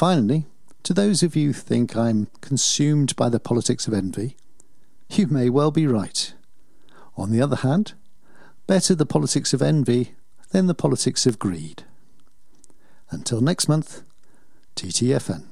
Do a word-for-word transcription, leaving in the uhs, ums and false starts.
finally, to those of you who think I'm consumed by the politics of envy, you may well be right. On the other hand, better the politics of envy than the politics of greed. Until next month, T T F N.